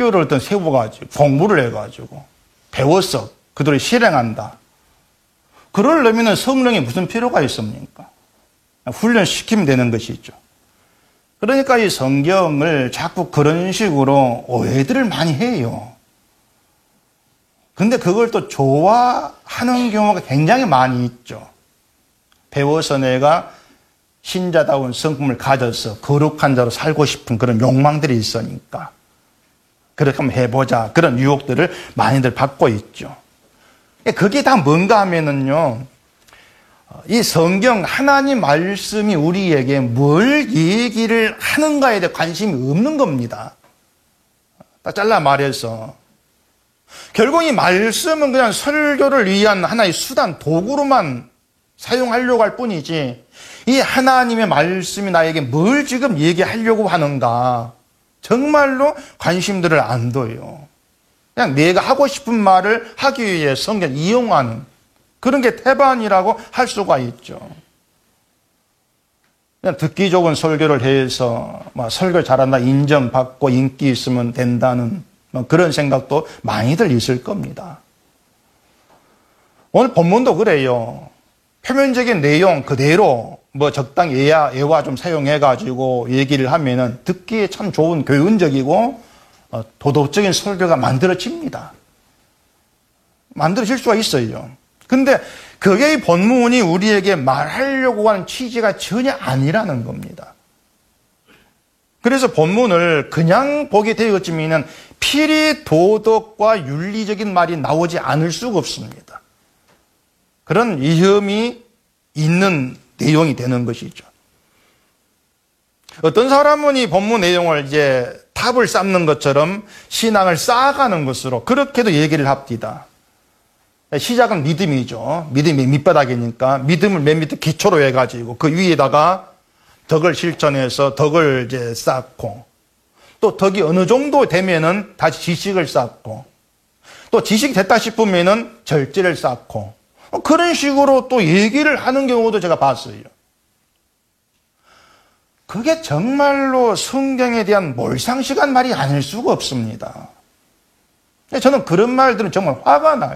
학교를 어떤 세워가지고 공부를 해가지고 배워서 그들을 실행한다. 그러려면 성령이 무슨 필요가 있습니까? 훈련시키면 되는 것이죠. 그러니까 이 성경을 자꾸 그런 식으로 오해들을 많이 해요. 근데 그걸 또 좋아하는 경우가 굉장히 많이 있죠. 배워서 내가 신자다운 성품을 가져서 거룩한 자로 살고 싶은 그런 욕망들이 있으니까 그렇게 한번 해보자. 그런 유혹들을 많이들 받고 있죠. 그게 다 뭔가 하면은요, 이 성경 하나님 말씀이 우리에게 뭘 얘기를 하는가에 대해 관심이 없는 겁니다. 딱 잘라 말해서 결국 이 말씀은 그냥 설교를 위한 하나의 수단, 도구로만 사용하려고 할 뿐이지 이 하나님의 말씀이 나에게 뭘 지금 얘기하려고 하는가 정말로 관심들을 안 둬요. 그냥 내가 하고 싶은 말을 하기 위해 성경을 이용하는 그런 게 태반이라고 할 수가 있죠. 그냥 듣기 좋은 설교를 해서 설교 잘한다 인정받고 인기 있으면 된다는 그런 생각도 많이들 있을 겁니다. 오늘 본문도 그래요. 표면적인 내용 그대로 적당히 예와 좀 사용해가지고 얘기를 하면은 듣기에 참 좋은 교훈적이고 도덕적인 설교가 만들어집니다. 만들어질 수가 있어요. 근데 그게 이 본문이 우리에게 말하려고 하는 취지가 전혀 아니라는 겁니다. 그래서 본문을 그냥 보게 되었지만 필히 도덕과 윤리적인 말이 나오지 않을 수가 없습니다. 그런 위험이 있는 내용이 되는 것이죠. 어떤 사람은 이 본문 내용을 이제 탑을 쌓는 것처럼 신앙을 쌓아가는 것으로 그렇게도 얘기를 합니다. 시작은 믿음이죠. 믿음이 밑바닥이니까 믿음을 맨 밑에 기초로 해가지고 그 위에다가 덕을 실천해서 덕을 이제 쌓고 또 덕이 어느 정도 되면은 다시 지식을 쌓고 또 지식이 됐다 싶으면은 절제를 쌓고 그런 식으로 또 얘기를 하는 경우도 제가 봤어요. 그게 정말로 성경에 대한 몰상식한 말이 아닐 수가 없습니다. 저는 그런 말들은 정말 화가 나요.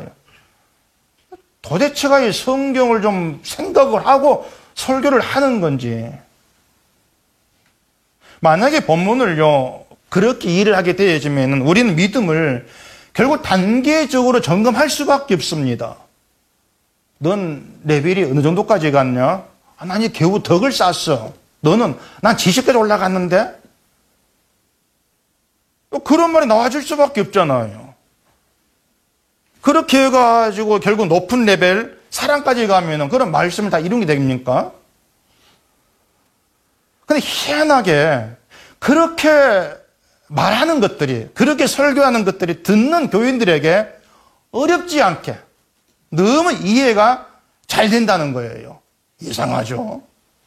도대체가 이 성경을 좀 생각을 하고 설교를 하는 건지. 만약에 본문을요, 그렇게 일을 하게 되어지면 우리는 믿음을 결국 단계적으로 점검할 수밖에 없습니다. 넌 레벨이 어느 정도까지 갔냐? 난 이 겨우 덕을 쌓았어. 난 지식까지 올라갔는데? 그런 말이 나와줄 수밖에 없잖아요. 그렇게 해가지고 결국 높은 레벨, 사랑까지 가면은 그런 말씀을 다 이룬 게 됩니까? 근데 희한하게 그렇게 말하는 것들이, 그렇게 설교하는 것들이 듣는 교인들에게 어렵지 않게 너무 이해가 잘 된다는 거예요. 이상하죠?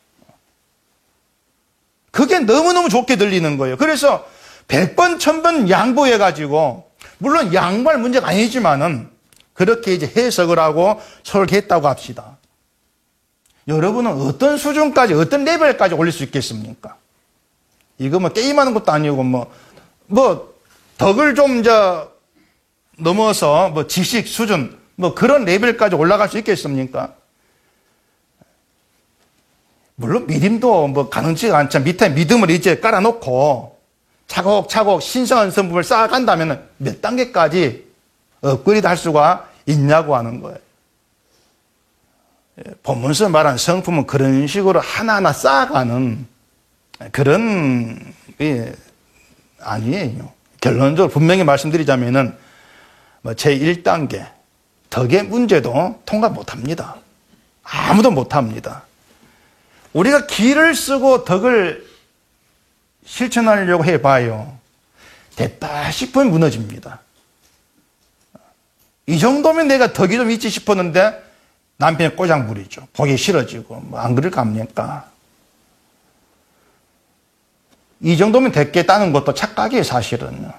그게 너무너무 좋게 들리는 거예요. 그래서 100번, 1000번 양보해가지고, 물론 양보할 문제가 아니지만은, 그렇게 이제 해석을 하고 설계했다고 합시다. 여러분은 어떤 수준까지, 어떤 레벨까지 올릴 수 있겠습니까? 이거 게임하는 것도 아니고, 덕을 좀 넘어서, 지식 수준, 그런 레벨까지 올라갈 수 있겠습니까? 물론 믿음도 가능치가 않죠. 밑에 믿음을 이제 깔아놓고 차곡차곡 신성한 성품을 쌓아간다면 몇 단계까지 업그레이드 할 수가 있냐고 하는 거예요. 본문에서 말하는 성품은 그런 식으로 하나하나 쌓아가는 그런 게 아니에요. 결론적으로 분명히 말씀드리자면은 제1단계 덕의 문제도 통과 못합니다. 아무도 못합니다. 우리가 기를 쓰고 덕을 실천하려고 해봐요. 됐다 싶으면 무너집니다. 이 정도면 내가 덕이 좀 있지 싶었는데 남편이 꼬장 부리죠. 보기 싫어지고 안 그럴까 합니까? 이 정도면 됐겠다는 것도 착각이에요, 사실은.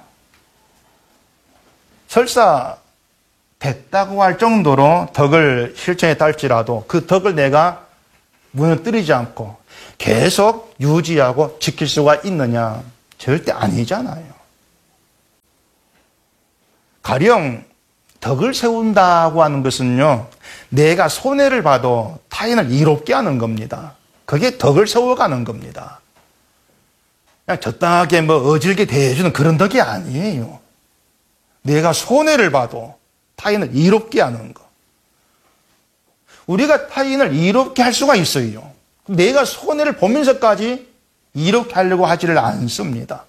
설사 됐다고 할 정도로 덕을 실천했다 할지라도 그 덕을 내가 무너뜨리지 않고 계속 유지하고 지킬 수가 있느냐? 절대 아니잖아요. 가령 덕을 세운다고 하는 것은요, 내가 손해를 봐도 타인을 이롭게 하는 겁니다. 그게 덕을 세워가는 겁니다. 그냥 적당하게 어질게 대해주는 그런 덕이 아니에요. 내가 손해를 봐도 타인을 이롭게 하는 거. 우리가 타인을 이롭게 할 수가 있어요. 내가 손해를 보면서까지 이롭게 하려고 하지를 않습니다.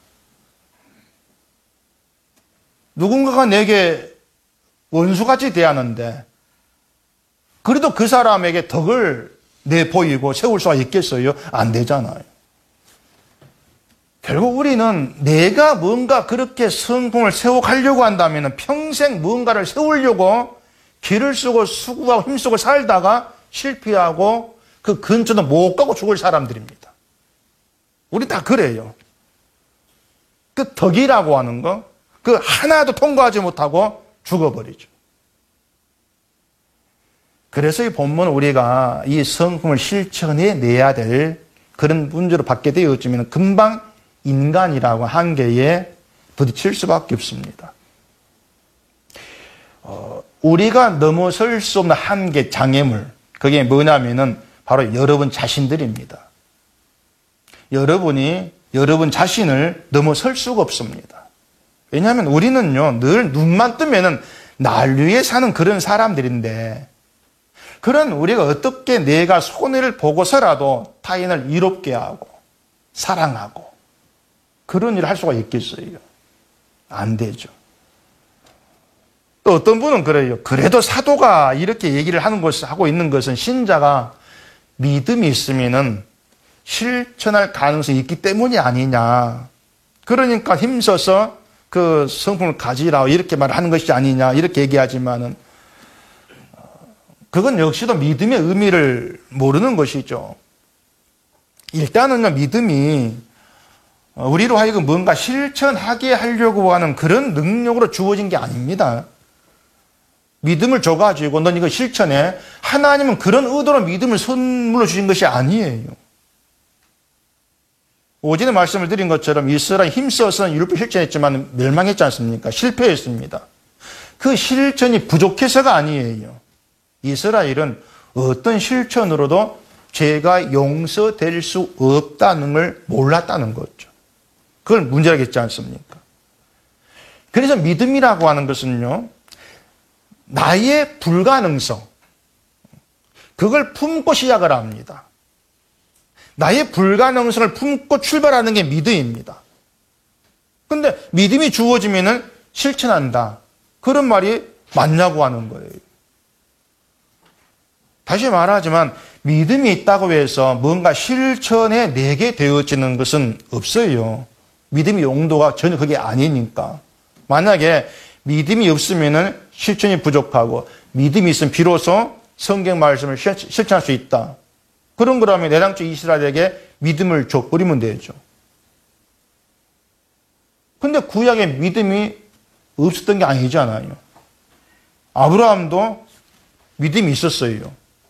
누군가가 내게 원수같이 대하는데 그래도 그 사람에게 덕을 내보이고 세울 수가 있겠어요? 안 되잖아요. 결국 우리는 내가 뭔가 그렇게 성공을 세워가려고 한다면 평생 뭔가를 세우려고 길을 쓰고 수고하고 힘쓰고 살다가 실패하고 그 근처도 못 가고 죽을 사람들입니다. 우리 다 그래요. 그 덕이라고 하는 거, 그 하나도 통과하지 못하고 죽어버리죠. 그래서 이 본문은 우리가 이 성품을 실천해 내야 될 그런 문제로 받게 되어지면 금방 인간이라고 한계에 부딪힐 수밖에 없습니다. 우리가 넘어설 수 없는 한계, 장애물, 그게 뭐냐면은 바로 여러분 자신들입니다. 여러분이 여러분 자신을 넘어설 수가 없습니다. 왜냐하면 우리는요, 늘 눈만 뜨면은 날 위해 사는 그런 사람들인데, 그런 우리가 어떻게 내가 손해를 보고서라도 타인을 이롭게 하고, 사랑하고, 그런 일을 할 수가 있겠어요? 안 되죠. 또 어떤 분은 그래요. 그래도 사도가 이렇게 얘기를 하고 있는 것은 신자가 믿음이 있으면은 실천할 가능성이 있기 때문이 아니냐. 그러니까 힘써서 그 성품을 가지라 이렇게 말하는 것이 아니냐 이렇게 얘기하지만은 그건 역시도 믿음의 의미를 모르는 것이죠. 일단은요, 믿음이 우리로 하여금 뭔가 실천하게 하려고 하는 그런 능력으로 주어진 게 아닙니다. 믿음을 줘가지고 넌 이거 실천해. 하나님은 그런 의도로 믿음을 선물로 주신 것이 아니에요. 오전에 말씀을 드린 것처럼 이스라엘이 힘써서 율법 실천했지만 멸망했지 않습니까? 실패했습니다. 그 실천이 부족해서가 아니에요. 이스라엘은 어떤 실천으로도 죄가 용서될 수 없다는 걸 몰랐다는 거죠. 그걸 문제라겠지 않습니까? 그래서 믿음이라고 하는 것은요, 나의 불가능성, 그걸 품고 시작을 합니다. 나의 불가능성을 품고 출발하는 게 믿음입니다. 근데 믿음이 주어지면은 실천한다. 그런 말이 맞냐고 하는 거예요. 다시 말하지만 믿음이 있다고 해서 뭔가 실천해 내게 되어지는 것은 없어요. 믿음의 용도가 전혀 그게 아니니까. 만약에 믿음이 없으면은 실천이 부족하고 믿음이 있으면 비로소 성경 말씀을 실천할 수 있다. 그런 거라면 내당초 이스라엘에게 믿음을 줘버리면 되죠. 근데 구약에 믿음이 없었던 게 아니잖아요. 아브라함도 믿음이 있었어요.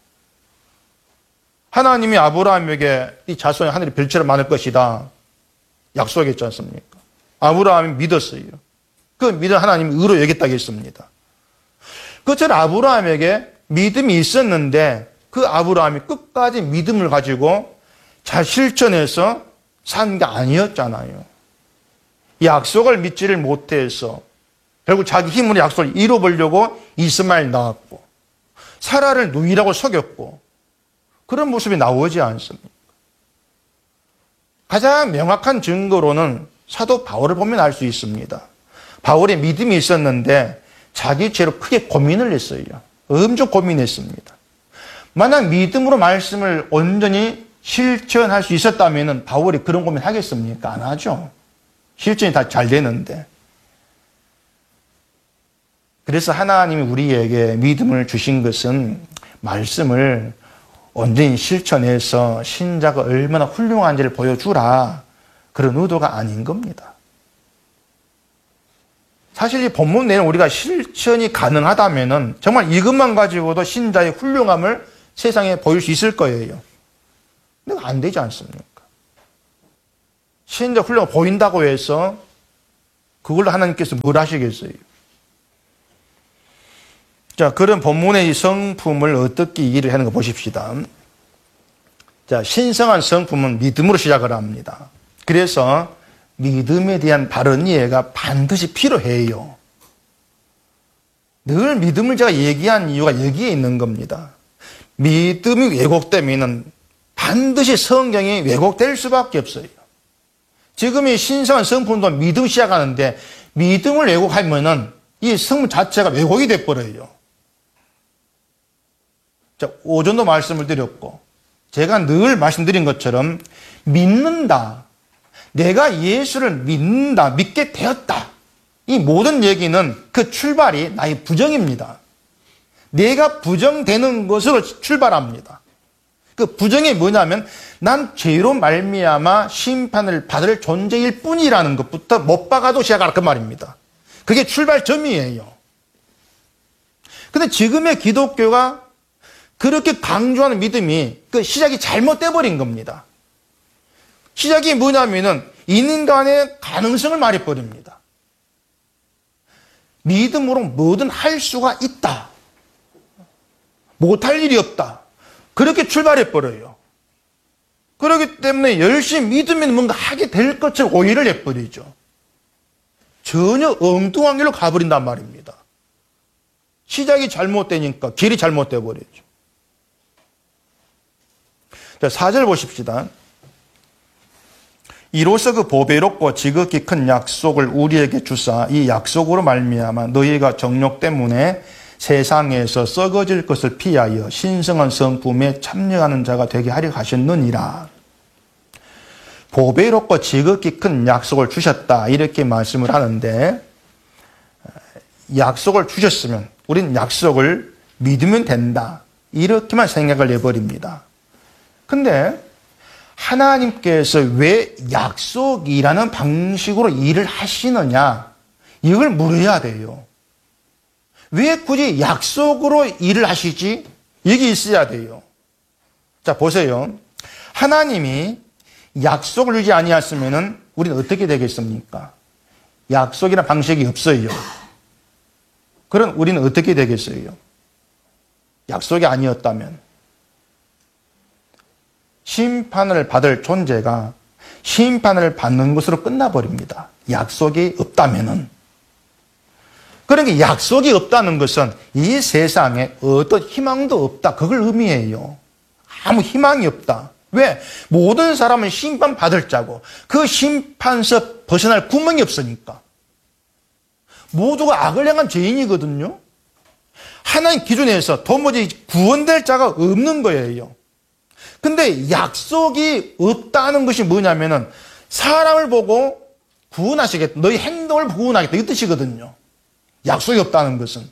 하나님이 아브라함에게 이 자손이 하늘의 별처럼 많을 것이다 약속했지 않습니까? 아브라함이 믿었어요. 그 믿음 하나님이 의로 여겼다고 했습니다. 그처럼 아브라함에게 믿음이 있었는데 그 아브라함이 끝까지 믿음을 가지고 잘 실천해서 산 게 아니었잖아요. 약속을 믿지를 못해서 결국 자기 힘으로 약속을 이뤄보려고 이스마엘 낳았고 사라를 누이라고 속였고 그런 모습이 나오지 않습니까? 가장 명확한 증거로는 사도 바울을 보면 알 수 있습니다. 바울의 믿음이 있었는데 자기 죄로 크게 고민을 했어요. 엄청 고민했습니다. 만약 믿음으로 말씀을 온전히 실천할 수 있었다면 바울이 그런 고민 하겠습니까? 안 하죠. 실천이 다 잘 되는데. 그래서 하나님이 우리에게 믿음을 주신 것은 말씀을 온전히 실천해서 신자가 얼마나 훌륭한지를 보여주라. 그런 의도가 아닌 겁니다. 사실 이 본문 내용 우리가 실천이 가능하다면 정말 이것만 가지고도 신자의 훌륭함을 세상에 보일 수 있을 거예요. 근데 안 되지 않습니까? 신자 훌륭함 보인다고 해서 그걸로 하나님께서 뭘 하시겠어요? 자, 그런 본문의 이 성품을 어떻게 이해를 하는 거 보십시다. 자, 신성한 성품은 믿음으로 시작을 합니다. 그래서 믿음에 대한 바른 이해가 반드시 필요해요. 늘 믿음을 제가 얘기한 이유가 여기에 있는 겁니다. 믿음이 왜곡되면 반드시 성경이 왜곡될 수밖에 없어요. 지금 이 신성한 성품도 믿음 시작하는데 믿음을 왜곡하면은 이 성품 자체가 왜곡이 돼버려요. 자, 오전도 말씀을 드렸고 제가 늘 말씀드린 것처럼 믿는다. 내가 예수를 믿는다. 믿게 되었다. 이 모든 얘기는 그 출발이 나의 부정입니다. 내가 부정되는 것으로 출발합니다. 그 부정이 뭐냐면 난 죄로 말미암아 심판을 받을 존재일 뿐이라는 것부터 못 박아도 시작하라 그 말입니다. 그게 출발점이에요. 근데 지금의 기독교가 그렇게 강조하는 믿음이 그 시작이 잘못돼 버린 겁니다. 시작이 뭐냐면은 인간의 가능성을 말해버립니다. 믿음으로 뭐든 할 수가 있다. 못할 일이 없다. 그렇게 출발해버려요. 그렇기 때문에 열심히 믿으면 뭔가 하게 될 것처럼 오해를 해버리죠. 전혀 엉뚱한 길로 가버린단 말입니다. 시작이 잘못되니까 길이 잘못돼 버리죠. 자, 4절 보십시다. 이로써 그 보배롭고 지극히 큰 약속을 우리에게 주사 이 약속으로 말미암아 너희가 정욕 때문에 세상에서 썩어질 것을 피하여 신성한 성품에 참여하는 자가 되게 하려 하셨느니라. 보배롭고 지극히 큰 약속을 주셨다 이렇게 말씀을 하는데 약속을 주셨으면 우린 약속을 믿으면 된다 이렇게만 생각을 해버립니다. 근데 하나님께서 왜 약속이라는 방식으로 일을 하시느냐 이걸 물어야 돼요. 왜 굳이 약속으로 일을 하시지? 여기 있어야 돼요. 자, 보세요. 하나님이 약속을 주지 아니했으면 우리는 어떻게 되겠습니까? 약속이라는 방식이 없어요. 그럼 우리는 어떻게 되겠어요? 약속이 아니었다면 심판을 받을 존재가 심판을 받는 것으로 끝나버립니다. 약속이 없다면은. 그러니까 약속이 없다는 것은 이 세상에 어떤 희망도 없다. 그걸 의미해요. 아무 희망이 없다. 왜? 모든 사람은 심판받을 자고 그 심판서 벗어날 구멍이 없으니까. 모두가 악을 행한 죄인이거든요. 하나님 기준에서 도무지 구원될 자가 없는 거예요. 근데 약속이 없다는 것이 뭐냐면은 사람을 보고 구원하시겠다. 너희 행동을 구원하겠다. 이 뜻이거든요. 약속이 없다는 것은.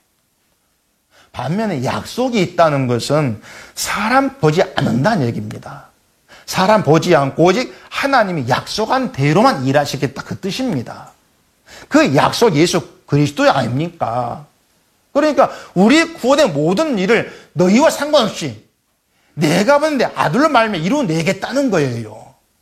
반면에 약속이 있다는 것은 사람 보지 않는다는 얘기입니다. 사람 보지 않고 오직 하나님이 약속한 대로만 일하시겠다. 그 뜻입니다. 그 약속 예수 그리스도 아닙니까? 그러니까 우리 구원의 모든 일을 너희와 상관없이 내가 보는데 아들로 말미암아 이루어내겠다는 거예요.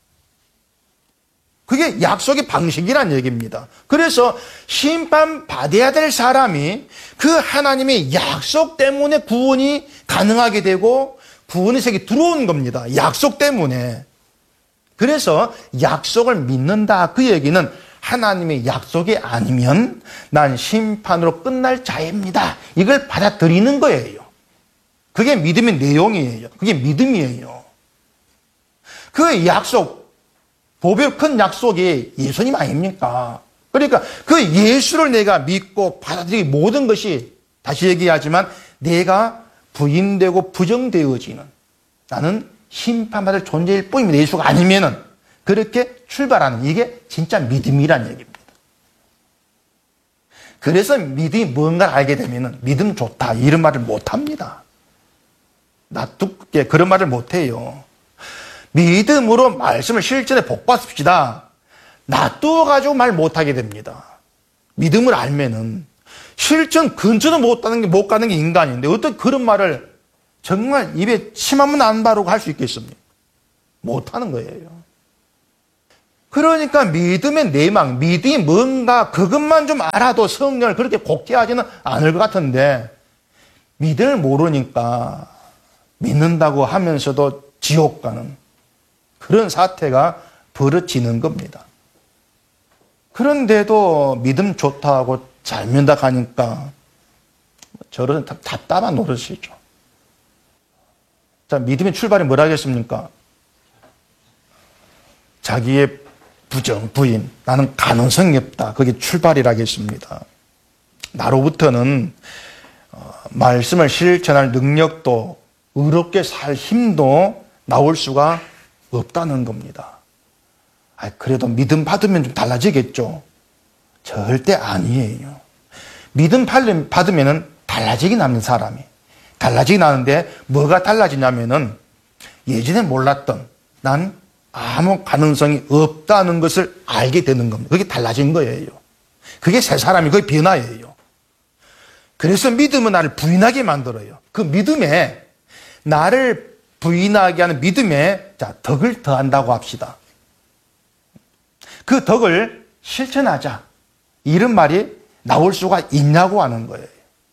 그게 약속의 방식이란 얘기입니다. 그래서 심판받아야 될 사람이 그 하나님의 약속 때문에 구원이 가능하게 되고 구원의 세계에 들어온 겁니다. 약속 때문에. 그래서 약속을 믿는다. 그 얘기는 하나님의 약속이 아니면 난 심판으로 끝날 자입니다. 이걸 받아들이는 거예요. 그게 믿음의 내용이에요. 그게 믿음이에요. 그 약속, 보배 큰 약속이 예수님 아닙니까? 그러니까 그 예수를 내가 믿고 받아들이기 모든 것이 다시 얘기하지만 내가 부인되고 부정되어지는 나는 심판받을 존재일 뿐입니다. 예수가 아니면은 그렇게 출발하는 이게 진짜 믿음이란 얘기입니다. 그래서 믿음이 뭔가를 알게 되면은 믿음 좋다 이런 말을 못 합니다. 놔두게 그런 말을 못 해요. 믿음으로 말씀을 실전에 복받습시다. 놔두어가지고 말 못하게 됩니다. 믿음을 알면은 실전 근처도 못 가는 게 인간인데 어떻게 그런 말을 정말 입에 침 한 번 안 바르고 할 수 있겠습니까? 못하는 거예요. 그러니까 믿음의 내망, 믿음이 뭔가 그것만 좀 알아도 성령을 그렇게 곡해하지는 않을 것 같은데 믿음을 모르니까 믿는다고 하면서도 지옥 가는 그런 사태가 벌어지는 겁니다. 그런데도 믿음 좋다고 잘 믿다 가니까 저런 답답한 노릇이죠. 자, 믿음의 출발이 뭐라겠습니까? 자기의 부인, 나는 가능성이 없다. 그게 출발이라겠습니다. 나로부터는 말씀을 실천할 능력도 의롭게 살 힘도 나올 수가 없다는 겁니다. 그래도 믿음 받으면 좀 달라지겠죠? 절대 아니에요. 믿음 받으면 달라지긴 합니다, 사람이. 달라지긴 하는데 뭐가 달라지냐면은 예전에 몰랐던 난 아무 가능성이 없다는 것을 알게 되는 겁니다. 그게 달라진 거예요. 그게 새 사람이, 그게 변화예요. 그래서 믿음은 나를 부인하게 만들어요. 그 믿음에, 나를 부인하게 하는 믿음에 덕을 더한다고 합시다. 그 덕을 실천하자. 이런 말이 나올 수가 있냐고 하는 거예요.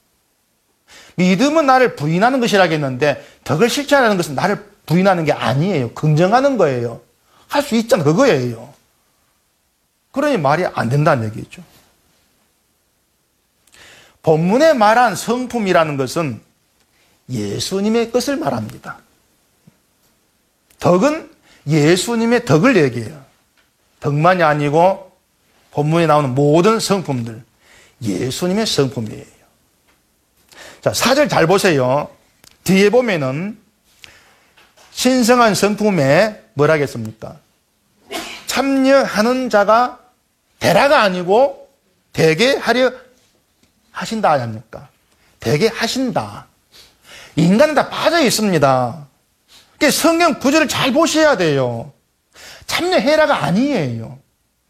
믿음은 나를 부인하는 것이라겠는데 덕을 실천하는 것은 나를 부인하는 게 아니에요. 긍정하는 거예요. 할 수 있잖아. 그거예요. 그러니 말이 안 된다는 얘기죠. 본문에 말한 성품이라는 것은 예수님의 것을 말합니다. 덕은 예수님의 덕을 얘기해요. 덕만이 아니고 본문에 나오는 모든 성품들, 예수님의 성품이에요. 자, 4절 잘 보세요. 뒤에 보면은 신성한 성품에 뭐라 하겠습니까? 참여하는 자가 되라가 아니고 되게 하려 하신다 아닙니까? 되게 하신다. 인간은 다 빠져 있습니다. 그러니까 성경 구절을 잘 보셔야 돼요. 참여해라가 아니에요.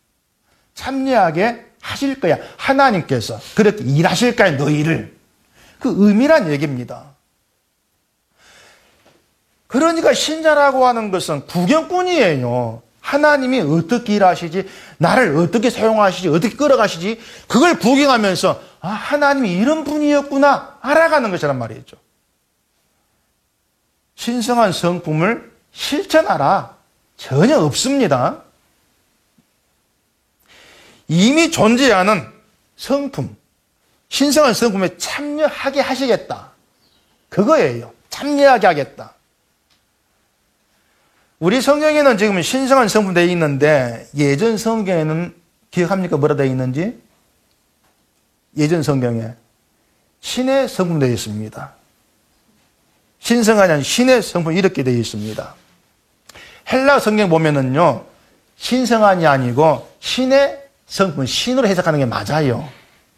참여하게 하실 거야. 하나님께서 그렇게 일하실 거야, 너희를. 그 의미란 얘기입니다. 그러니까 신자라고 하는 것은 구경꾼이에요. 하나님이 어떻게 일하시지, 나를 어떻게 사용하시지, 어떻게 끌어가시지, 그걸 구경하면서 하나님이 이런 분이었구나 알아가는 것이란 말이죠. 신성한 성품을 실천하라. 전혀 없습니다. 이미 존재하는 성품, 신성한 성품에 참여하게 하시겠다. 그거예요. 참여하게 하겠다. 우리 성경에는 지금 신성한 성품 되어 있는데 예전 성경에는 기억합니까? 뭐라 되어 있는지? 예전 성경에 신의 성품 되어 있습니다. 신성하지 않은 신의 성품 이렇게 되어 있습니다. 헬라 성경 보면은요, 신성한이 아니고 신의 성품, 신으로 해석하는 게 맞아요.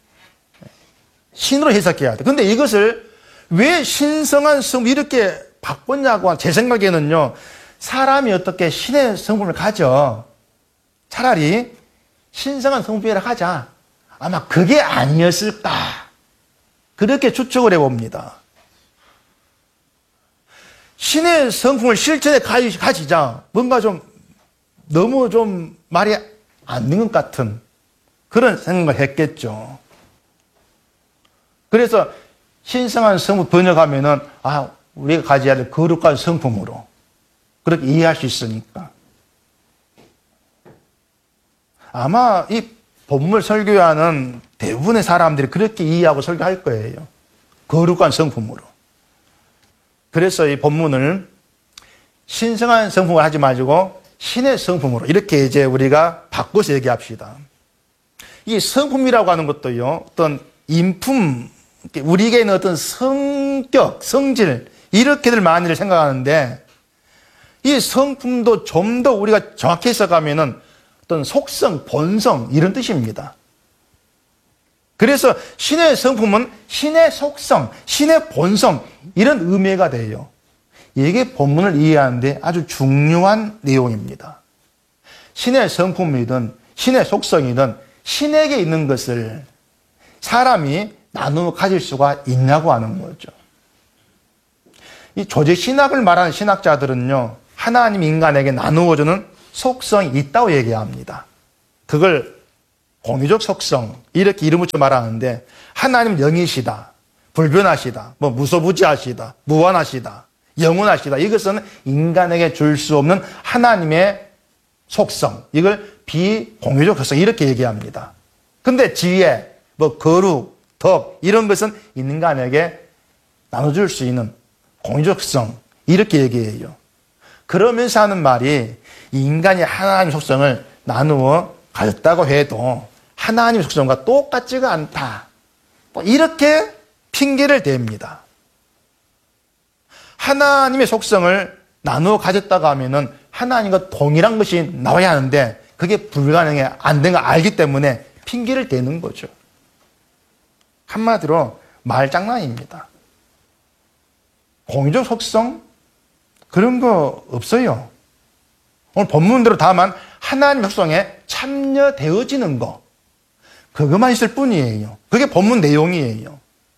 신으로 해석해야 돼. 근데 이것을 왜 신성한 성품 이렇게 바꿨냐고 제 생각에는요, 사람이 어떻게 신의 성품을 가져? 차라리 신성한 성품이라 하자. 아마 그게 아니었을까. 그렇게 추측을 해봅니다. 신의 성품을 실천에 가지자. 뭔가 좀 너무 좀 말이 안 되는 것 같은 그런 생각을 했겠죠. 그래서 신성한 성품 번역하면은 우리가 가져야 될 거룩한 성품으로 그렇게 이해할 수 있으니까. 아마 이 본문을 설교하는 대부분의 사람들이 그렇게 이해하고 설교할 거예요. 거룩한 성품으로. 그래서 이 본문을 신성한 성품을 하지 마시고 신의 성품으로 이렇게 이제 우리가 바꿔서 얘기합시다. 이 성품이라고 하는 것도요, 어떤 인품, 우리에게는 어떤 성격, 성질, 이렇게들 많이들 생각하는데 이 성품도 좀 더 우리가 정확히 해석하면은 어떤 속성, 본성, 이런 뜻입니다. 그래서 신의 성품은 신의 속성, 신의 본성, 이런 의미가 돼요. 이게 본문을 이해하는데 아주 중요한 내용입니다. 신의 성품이든 신의 속성이든 신에게 있는 것을 사람이 나누어 가질 수가 있냐고 하는 거죠. 이 조직신학을 말하는 신학자들은요, 하나님 인간에게 나누어주는 속성이 있다고 얘기합니다. 그걸 공유적 속성, 이렇게 이름 붙여 말하는데, 하나님 영이시다. 불변하시다, 무소부지하시다, 무한하시다, 영원하시다. 이것은 인간에게 줄 수 없는 하나님의 속성, 이걸 비공유적 속성 이렇게 얘기합니다. 근데 지혜, 거룩, 덕 이런 것은 인간에게 나눠줄 수 있는 공유적 속성 이렇게 얘기해요. 그러면서 하는 말이 인간이 하나님의 속성을 나누어 가졌다고 해도 하나님의 속성과 똑같지가 않다. 이렇게 핑계를 댑니다. 하나님의 속성을 나누어 가졌다고 하면은 하나님과 동일한 것이 나와야 하는데 그게 불가능해 안 된 걸 알기 때문에 핑계를 대는 거죠. 한마디로 말장난입니다. 공유적 속성 그런 거 없어요. 오늘 본문대로 다만 하나님의 속성에 참여되어지는 거 그것만 있을 뿐이에요. 그게 본문 내용이에요.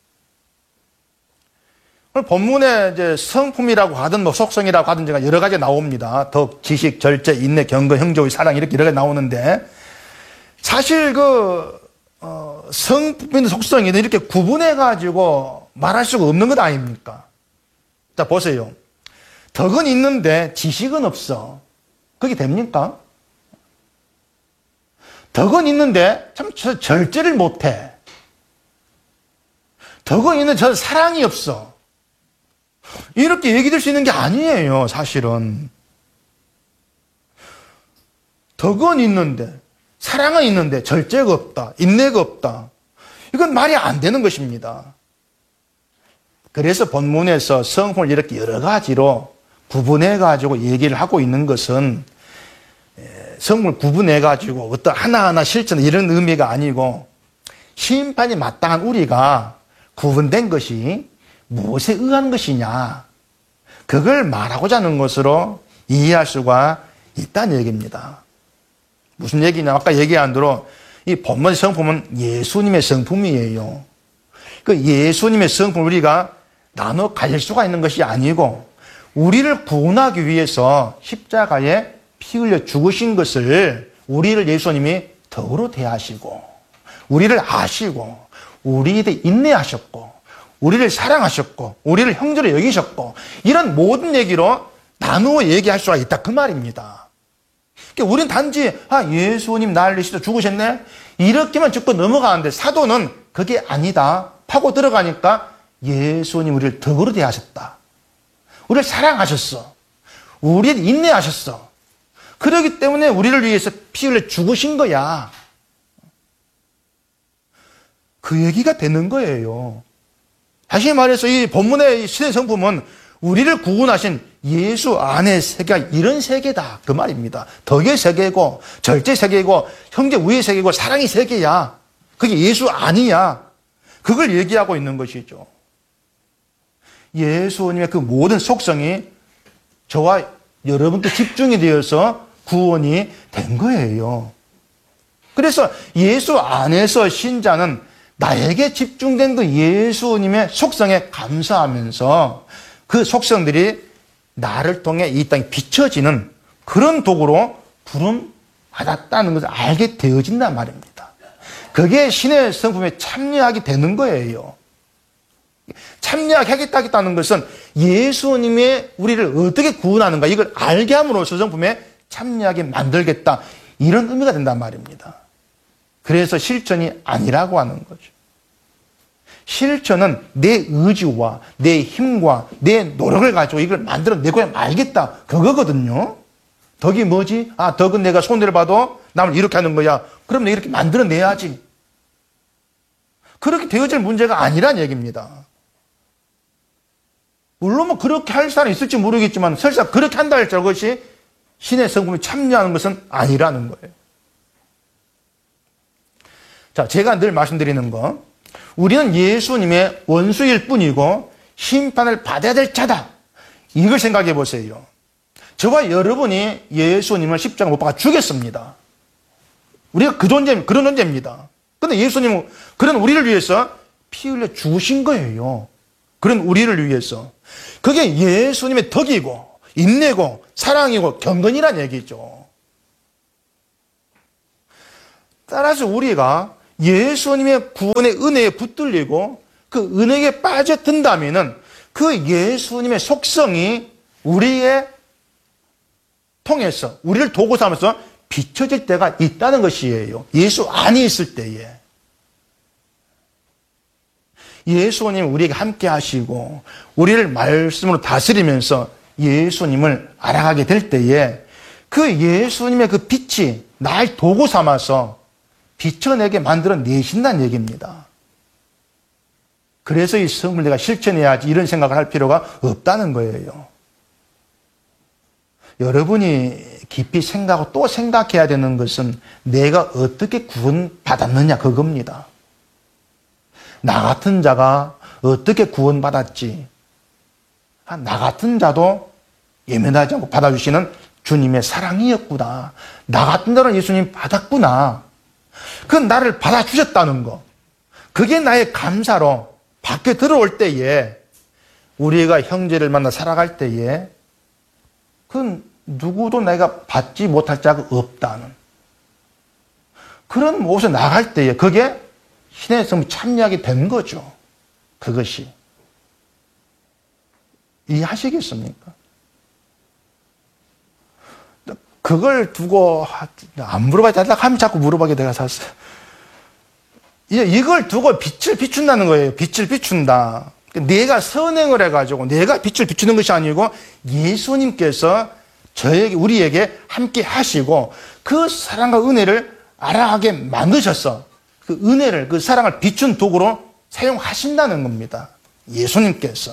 오늘 본문에 이제 성품이라고 하든 속성이라고 하든 제가 여러 가지 나옵니다. 덕, 지식, 절제, 인내, 경건, 형제의 사랑 이렇게 여러 가지 나오는데 사실 성품이든 속성이든 이렇게 구분해 가지고 말할 수가 없는 것 아닙니까? 자 보세요. 덕은 있는데 지식은 없어. 그게 됩니까? 덕은 있는데 참 절제를 못해. 덕은 있는데 저 사랑이 없어. 이렇게 얘기될 수 있는 게 아니에요, 사실은. 덕은 있는데, 사랑은 있는데, 절제가 없다, 인내가 없다. 이건 말이 안 되는 것입니다. 그래서 본문에서 성품을 이렇게 여러 가지로 구분해가지고 얘기를 하고 있는 것은 성품을 구분해가지고 어떤 하나하나 실천 이런 의미가 아니고 심판이 마땅한 우리가 구분된 것이 무엇에 의한 것이냐 그걸 말하고자 하는 것으로 이해할 수가 있다는 얘기입니다. 무슨 얘기냐? 아까 얘기한 대로 이 본문 성품은 예수님의 성품이에요. 그 예수님의 성품을 우리가 나눠 가질 수가 있는 것이 아니고 우리를 구원하기 위해서 십자가에 피 흘려 죽으신 것을 우리를 예수님이 덕으로 대하시고 우리를 아시고 우리에 대해 인내하셨고 우리를 사랑하셨고 우리를 형제로 여기셨고 이런 모든 얘기로 나누어 얘기할 수가 있다 그 말입니다. 그러니까 우리는 단지 예수님 나를 위해서 죽으셨네 이렇게만 짚고 넘어가는데 사도는 그게 아니다. 파고 들어가니까 예수님 우리를 덕으로 대하셨다. 우리를 사랑하셨어. 우리를 인내하셨어. 그렇기 때문에 우리를 위해서 피 흘려 죽으신 거야. 그 얘기가 되는 거예요. 다시 말해서 이 본문의 시대 성품은 우리를 구원하신 예수 안의 세계가 이런 세계다 그 말입니다. 덕의 세계고 절제 세계고 형제 우애 세계고 사랑의 세계야. 그게 예수 안이야. 그걸 얘기하고 있는 것이죠. 예수님의 그 모든 속성이 저와 여러분께 집중이 되어서 구원이 된 거예요. 그래서 예수 안에서 신자는 나에게 집중된 그 예수님의 속성에 감사하면서 그 속성들이 나를 통해 이 땅에 비춰지는 그런 도구로 부름받았다는 것을 알게 되어진단 말입니다. 그게 신의 성품에 참여하게 되는 거예요. 참여하겠다는 것은 예수님의 우리를 어떻게 구원하는가 이걸 알게 함으로써 성품에 참여하게 만들겠다 이런 의미가 된단 말입니다. 그래서 실천이 아니라고 하는 거죠. 실천은 내 의지와 내 힘과 내 노력을 가지고 이걸 만들어내고야 말겠다 그거거든요. 덕이 뭐지? 덕은 내가 손해를 봐도 남을 이렇게 하는 거야. 그럼 내가 이렇게 만들어내야지. 그렇게 되어질 문제가 아니란 얘기입니다. 물론 그렇게 할 사람이 있을지 모르겠지만 설사 그렇게 한다 할지라도 그것이 신의 성품에 참여하는 것은 아니라는 거예요. 자, 제가 늘 말씀드리는 거 우리는 예수님의 원수일 뿐이고 심판을 받아야 될 자다. 이걸 생각해 보세요. 저와 여러분이 예수님을 십자가에 못 박아 죽였습니다. 우리가 그런 존재입니다. 그런데 예수님은 그런 우리를 위해서 피 흘려 죽으신 거예요. 그런 우리를 위해서. 그게 예수님의 덕이고 인내고 사랑이고 경건이란 얘기죠. 따라서 우리가 예수님의 구원의 은혜에 붙들리고 그 은혜에 빠져든다면은 그 예수님의 속성이 우리의 통해서 우리를 도구 삼아서 비춰질 때가 있다는 것이에요. 예수 안에 있을 때에. 예수님 우리에게 함께 하시고 우리를 말씀으로 다스리면서 예수님을 알아가게 될 때에 그 예수님의 그 빛이 날 도구 삼아서 비춰내게 만들어내신다는 얘기입니다. 그래서 이 성을 내가 실천해야지 이런 생각을 할 필요가 없다는 거예요. 여러분이 깊이 생각하고 또 생각해야 되는 것은 내가 어떻게 구원받았느냐 그겁니다. 나 같은 자가 어떻게 구원받았지? 나 같은 자도 예면하지 않고 받아주시는 주님의 사랑이었구나. 나 같은 자는 예수님 받았구나. 그 나를 받아주셨다는 거. 그게 나의 감사로 밖에 들어올 때에 우리가 형제를 만나 살아갈 때에 그건 누구도 내가 받지 못할 자가 없다는 그런 모습에 나갈 때에 그게 신의 성품에 참여하게 된 거죠. 그것이. 이해하시겠습니까? 그걸 두고 안 물어봐야 된다 하면 자꾸 물어보게 내가 샀어요. 이걸 두고 빛을 비춘다는 거예요. 빛을 비춘다. 내가 선행을 해가지고 내가 빛을 비추는 것이 아니고 예수님께서 우리에게 함께 하시고 그 사랑과 은혜를 알아가게 만드셔서 그 은혜를, 그 사랑을 비춘 도구로 사용하신다는 겁니다. 예수님께서.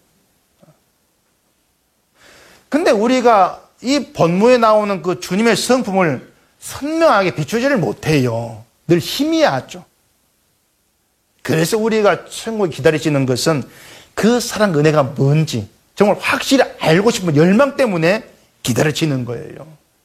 근데 우리가 이 본문에 나오는 그 주님의 성품을 선명하게 비추지를 못해요. 늘 희미하죠. 그래서 우리가 천국에 기다리시는 것은 그 사랑 은혜가 뭔지 정말 확실히 알고 싶은 열망 때문에 기다려지는 거예요.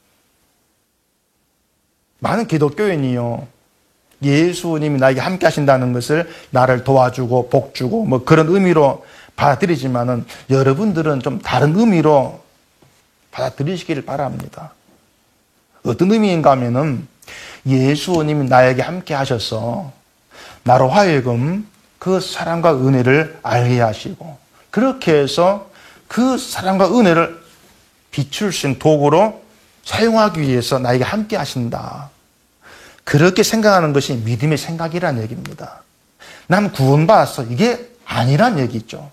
많은 기독교인이요. 예수님이 나에게 함께 하신다는 것을 나를 도와주고 복주고 뭐 그런 의미로 받아들이지만은 여러분들은 좀 다른 의미로 받아들이시기를 바랍니다. 어떤 의미인가 하면은 예수님이 나에게 함께 하셔서 나로 하여금 그 사랑과 은혜를 알게 하시고 그렇게 해서 그 사랑과 은혜를 비출 수 있는 도구로 사용하기 위해서 나에게 함께 하신다. 그렇게 생각하는 것이 믿음의 생각이라는 얘기입니다. 난 구원받았어. 이게 아니란 얘기죠.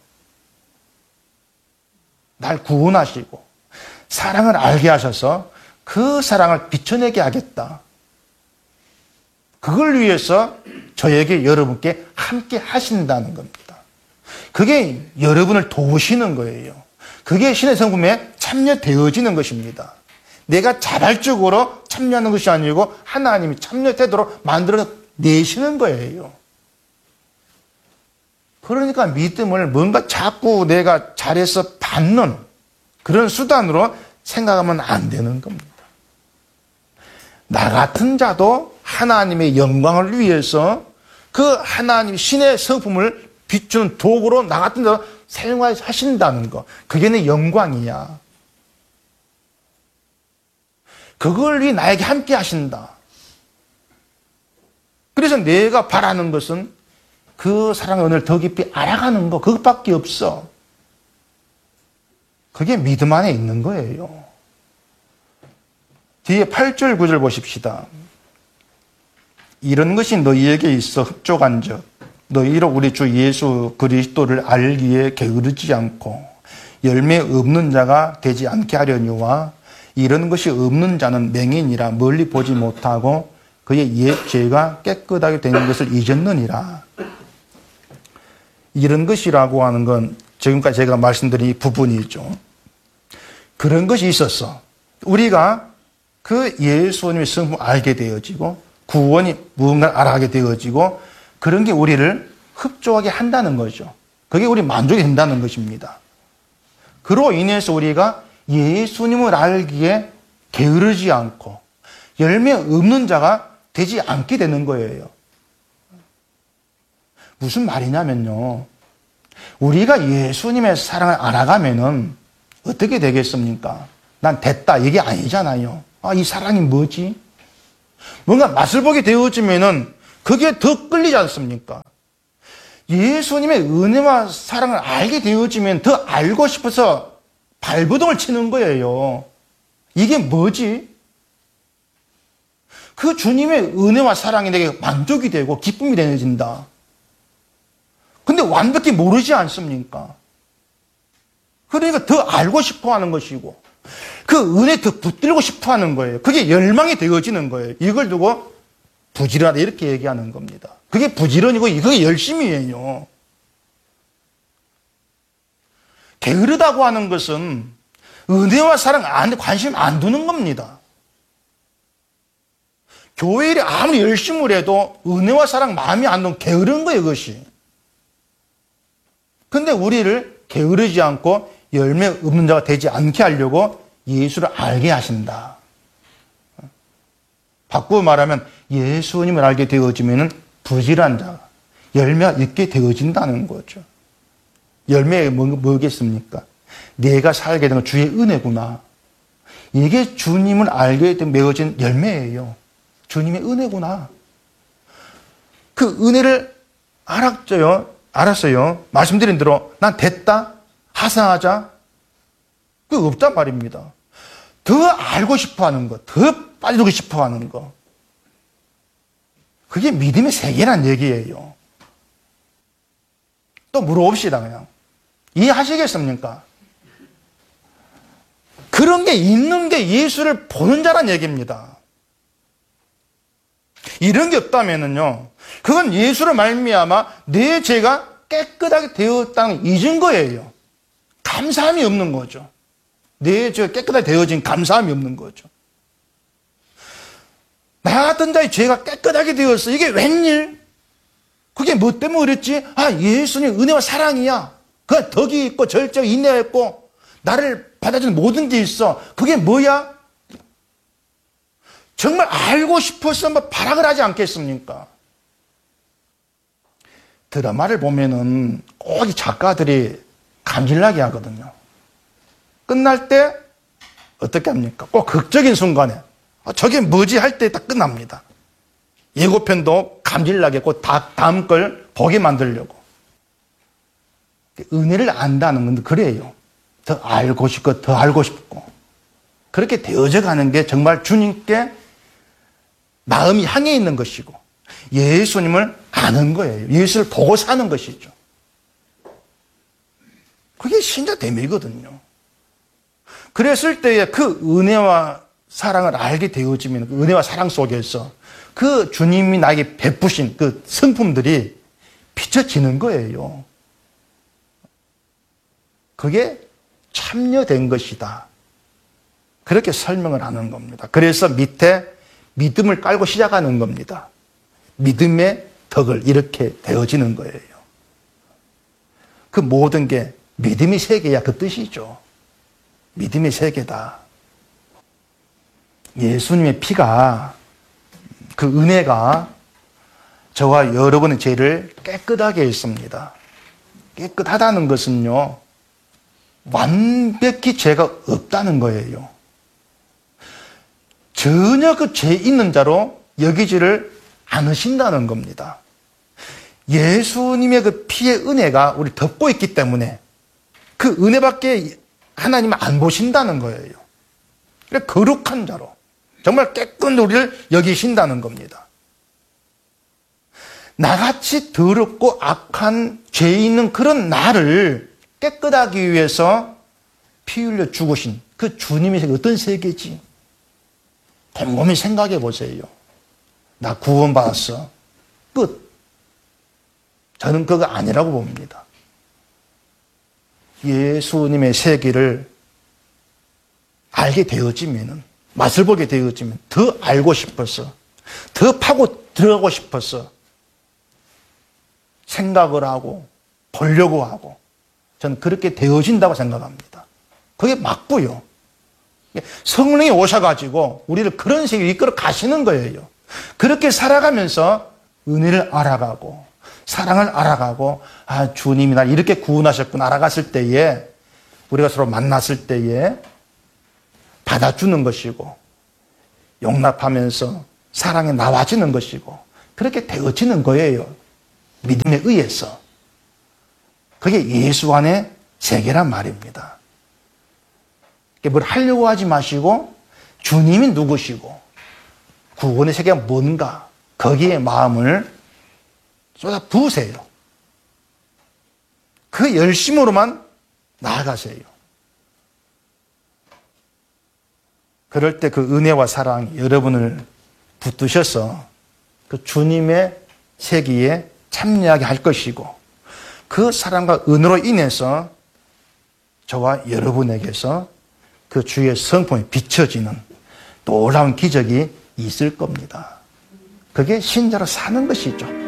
날 구원하시고 사랑을 알게 하셔서 그 사랑을 비춰내게 하겠다. 그걸 위해서 저에게 여러분께 함께 하신다는 겁니다. 그게 여러분을 도우시는 거예요. 그게 신의 성품에 참여되어지는 것입니다. 내가 자발적으로 참여하는 것이 아니고 하나님이 참여되도록 만들어내시는 거예요. 그러니까 믿음을 뭔가 자꾸 내가 잘해서 받는 그런 수단으로 생각하면 안 되는 겁니다. 나 같은 자도 하나님의 영광을 위해서 그 하나님 신의 성품을 비추는 도구로 나 같은 자도 사용하신다는 거. 그게 내 영광이야. 그걸 위해 나에게 함께 하신다. 그래서 내가 바라는 것은 그 사랑의 은혜를 더 깊이 알아가는 거. 그것밖에 없어. 그게 믿음 안에 있는 거예요. 뒤에 8절 9절 보십시다. 이런 것이 너희에게 있어 흡족한 적 너희로 우리 주 예수 그리스도를 알기에 게으르지 않고 열매 없는 자가 되지 않게 하려니와 이런 것이 없는 자는 맹인이라 멀리 보지 못하고 그의 옛 죄가 깨끗하게 되는 것을 잊었느니라. 이런 것이라고 하는 건 지금까지 제가 말씀드린 이 부분이죠. 그런 것이 있었어. 우리가 그 예수님의 성품을 알게 되어지고 구원이 무언가를 알아가게 되어지고 그런 게 우리를 흡족하게 한다는 거죠. 그게 우리 만족이 된다는 것입니다. 그로 인해서 우리가 예수님을 알기에 게으르지 않고 열매 없는 자가 되지 않게 되는 거예요. 무슨 말이냐면요. 우리가 예수님의 사랑을 알아가면은 어떻게 되겠습니까? 난 됐다. 이게 아니잖아요. 이 사랑이 뭐지? 뭔가 맛을 보게 되어지면은 그게 더 끌리지 않습니까? 예수님의 은혜와 사랑을 알게 되어지면 더 알고 싶어서 발버둥을 치는 거예요. 이게 뭐지? 그 주님의 은혜와 사랑이 내게 만족이 되고 기쁨이 되어진다. 근데 완벽히 모르지 않습니까? 그러니까 더 알고 싶어 하는 것이고, 그 은혜 더 붙들고 싶어 하는 거예요. 그게 열망이 되어지는 거예요. 이걸 두고 부지런하다 이렇게 얘기하는 겁니다. 그게 부지런이고 그게 열심이에요. 게으르다고 하는 것은 은혜와 사랑 안에 관심 안 두는 겁니다. 교회 일에 아무리 열심을 해도 은혜와 사랑 마음이 안 두면 게으른 거예요, 그것이. 근데 우리를 게으르지 않고 열매 없는 자가 되지 않게 하려고 예수를 알게 하신다. 바꾸어 말하면 예수님을 알게 되어지면 부지런한 자가 열매가 있게 되어진다는 거죠. 열매가 뭐겠습니까? 내가 살게 되는 건 주의 은혜구나. 이게 주님을 알게 되면 맺어진 열매예요. 주님의 은혜구나. 그 은혜를 알았어요. 말씀드린 대로 난 됐다. 하상하자. 그거 없단 말입니다. 더 알고 싶어 하는 것, 더 빠져들고 싶어 하는 것. 그게 믿음의 세계란 얘기예요. 또 물어봅시다, 그냥. 이해하시겠습니까? 그런 게 있는 게 예수를 보는 자란 얘기입니다. 이런 게 없다면요, 그건 예수를 말미암아 내 죄가 깨끗하게 되었다는 이 증거예요. 감사함이 없는 거죠. 내 죄가 깨끗하게 되어진 감사함이 없는 거죠. 나 같은 자의 죄가 깨끗하게 되었어. 이게 웬일? 그게 뭐 때문에 그랬지? 예수님 은혜와 사랑이야. 그 덕이 있고 절제 인내가 있고 나를 받아주는 모든 게 있어. 그게 뭐야? 정말 알고 싶어서 뭐 발악을 하지 않겠습니까? 드라마를 보면은 꼭 이 작가들이 감질나게 하거든요. 끝날 때 어떻게 합니까? 꼭 극적인 순간에 저게 뭐지 할 때 딱 끝납니다. 예고편도 감질나게 꼭 다음 걸 보게 만들려고. 은혜를 안다는 건 그래요. 더 알고 싶고 더 알고 싶고 그렇게 되어져 가는 게 정말 주님께 마음이 향해 있는 것이고 예수님을 아는 거예요. 예수를 보고 사는 것이죠. 그게 신자 됨이거든요. 그랬을 때에 그 은혜와 사랑을 알게 되어지면 그 은혜와 사랑 속에서 그 주님이 나에게 베푸신 그 성품들이 비춰지는 거예요. 그게 참여된 것이다. 그렇게 설명을 하는 겁니다. 그래서 밑에 믿음을 깔고 시작하는 겁니다. 믿음의 덕을 이렇게 되어지는 거예요. 그 모든 게 믿음의 세계야 그 뜻이죠. 믿음의 세계다. 예수님의 피가 그 은혜가 저와 여러분의 죄를 깨끗하게 했습니다. 깨끗하다는 것은요, 완벽히 죄가 없다는 거예요. 전혀 그 죄 있는 자로 여기지를 않으신다는 겁니다. 예수님의 그 피의 은혜가 우리 덮고 있기 때문에 그 은혜밖에 하나님은 안 보신다는 거예요. 그래서 거룩한 자로 정말 깨끗한 우리를 여기신다는 겁니다. 나같이 더럽고 악한 죄 있는 그런 나를 깨끗하기 위해서 피 흘려 죽으신 그 주님의 세계 어떤 세계지? 곰곰이 생각해 보세요. 나 구원받았어. 끝. 저는 그거 아니라고 봅니다. 예수님의 세계를 알게 되어지면은, 맛을 보게 되어지면 더 알고 싶어서, 더 파고 들어가고 싶어서 생각을 하고 보려고 하고 저는 그렇게 되어진다고 생각합니다. 그게 맞고요. 성령이 오셔가지고 우리를 그런 세계로 이끌어 가시는 거예요. 그렇게 살아가면서 은혜를 알아가고 사랑을 알아가고 주님이 날 이렇게 구원하셨구나 알아갔을 때에 우리가 서로 만났을 때에 받아주는 것이고 용납하면서 사랑에 나와지는 것이고 그렇게 되어지는 거예요. 믿음에 의해서. 그게 예수 안의 세계란 말입니다. 뭘 하려고 하지 마시고 주님이 누구시고 구원의 세계가 뭔가 거기에 마음을 쏟아 부으세요. 그 열심으로만 나아가세요. 그럴 때 그 은혜와 사랑이 여러분을 붙드셔서 그 주님의 세계에 참여하게 할 것이고 그 사랑과 은혜로 인해서 저와 여러분에게서 그 주의 성품이 비춰지는 놀라운 기적이 있을 겁니다. 그게 신자로 사는 것이죠.